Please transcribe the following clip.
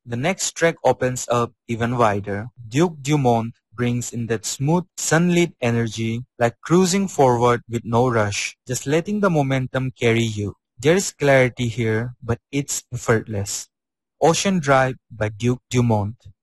The next track opens up even wider. Duke Dumont brings in that smooth, sunlit energy, like cruising forward with no rush, just letting the momentum carry you. There is clarity here, but it's effortless. Ocean Drive by Duke Dumont.